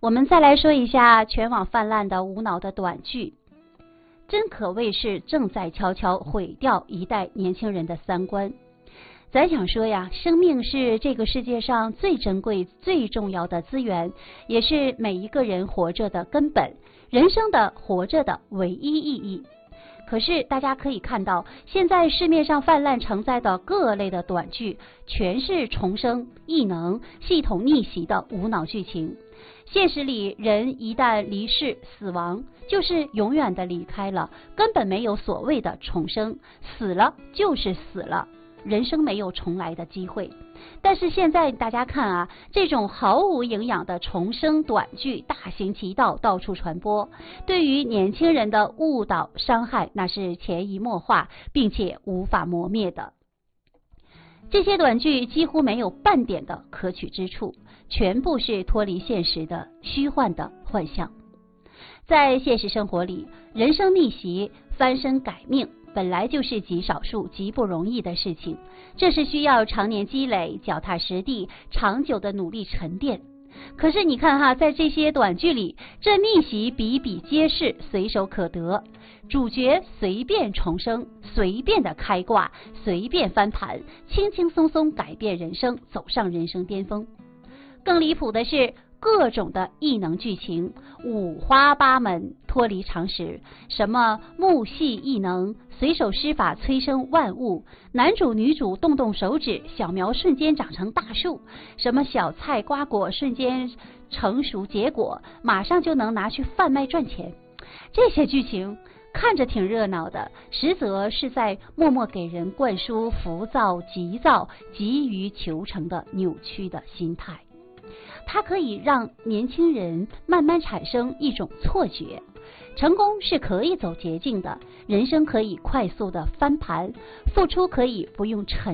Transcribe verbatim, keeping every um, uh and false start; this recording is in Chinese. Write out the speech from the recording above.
我们再来说一下全网泛滥的无脑的短剧，真可谓是正在悄悄毁掉一代年轻人的三观。咱想说呀，生命是这个世界上最珍贵、最重要的资源，也是每一个人活着的根本，人生的活着的唯一意义。可是大家可以看到，现在市面上泛滥成灾的各类的短剧，全是重生、异能、系统逆袭的无脑剧情。现实里，人一旦离世死亡，就是永远的离开了，根本没有所谓的重生，死了就是死了，人生没有重来的机会。但是现在大家看啊，这种毫无营养的重生短剧大行其道，到处传播，对于年轻人的误导伤害那是潜移默化，并且无法磨灭的。这些短剧几乎没有半点的可取之处，全部是脱离现实的虚幻的幻象。在现实生活里，人生逆袭、翻身改命本来就是极少数、极不容易的事情，这是需要常年积累、脚踏实地、长久的努力沉淀。可是你看哈，在这些短剧里，这逆袭比比皆是，随手可得，主角随便重生，随便的开挂，随便翻盘，轻轻松松改变人生，走上人生巅峰。更离谱的是，各种的异能剧情五花八门，脱离常识，什么木系异能，随手施法催生万物，男主女主动动手指，小苗瞬间长成大树，什么小菜瓜果瞬间成熟结果，马上就能拿去贩卖赚钱。这些剧情看着挺热闹的，实则是在默默给人灌输浮躁、急躁、急于求成的扭曲的心态。它可以让年轻人慢慢产生一种错觉，成功是可以走捷径的，人生可以快速的翻盘，付出可以不用沉